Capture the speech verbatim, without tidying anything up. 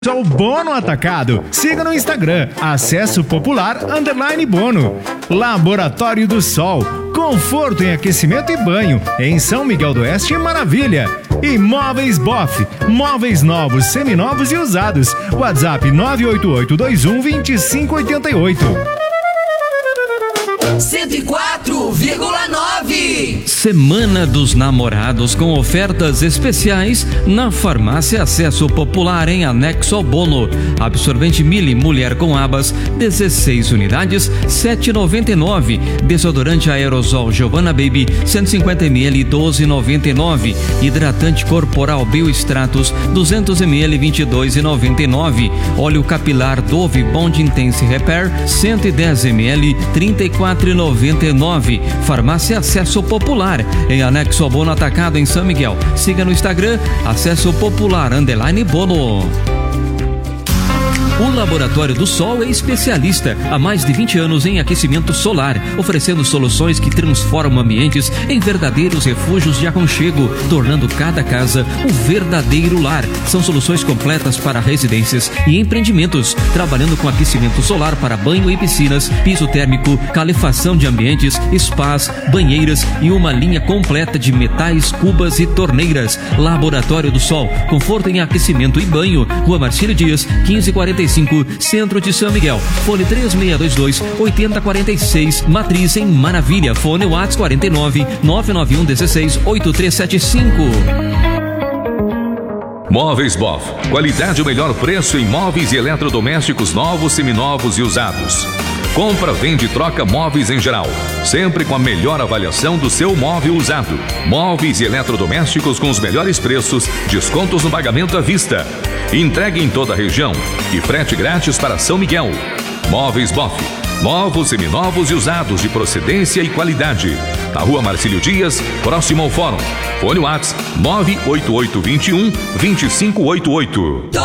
O Bono Atacado. Siga no Instagram, Acesso Popular Underline Bono. Laboratório do Sol. Conforto em aquecimento e banho. Em São Miguel do Oeste, maravilha. E Móveis Boff. Móveis novos, seminovos e usados. WhatsApp nove oito oito dois um dois cinco oito oito. cento e quatro vírgula nove. Semana dos Namorados com ofertas especiais na Farmácia Acesso Popular em anexo ao Bono. Absorvente Mili Mulher com abas, dezesseis unidades, sete reais e noventa e nove centavos. Desodorante aerosol Giovanna Baby, cento e cinquenta mililitros, doze reais e noventa e nove centavos. Hidratante corporal Biostratos, duzentos mililitros, vinte e dois reais e noventa e nove centavos. Óleo capilar Dove Bond Intense Repair, cento e dez mililitros, trinta e quatro reais e noventa e nove centavos. Farmácia Acesso Popular, em anexo ao Bono Atacado em São Miguel. Siga no Instagram, Acesso Popular Underline Bono. O Laboratório do Sol é especialista há mais de vinte anos em aquecimento solar, oferecendo soluções que transformam ambientes em verdadeiros refúgios de aconchego, tornando cada casa um verdadeiro lar. São soluções completas para residências e empreendimentos, trabalhando com aquecimento solar para banho e piscinas, piso térmico, calefação de ambientes, spas, banheiras e uma linha completa de metais, cubas e torneiras. Laboratório do Sol, conforto em aquecimento e banho. Rua Marcílio Dias, quinze quarenta e cinco, Centro de São Miguel. Fone três seis dois dois, oito zero quatro seis, Matriz em Maravilha. Fone WhatsApp quarenta e nove, nove nove um um seis, oito três sete cinco. Móveis Boff. Qualidade e o melhor preço em móveis e eletrodomésticos novos, seminovos e usados. Compra, vende e troca móveis em geral, sempre com a melhor avaliação do seu móvel usado. Móveis e eletrodomésticos com os melhores preços, descontos no pagamento à vista. Entregue em toda a região e frete grátis para São Miguel. Móveis Boff. Novos, seminovos e usados de procedência e qualidade. Na Rua Marcílio Dias, próximo ao Fórum. Fone WhatsApp nove oito oito dois um, dois cinco oito oito.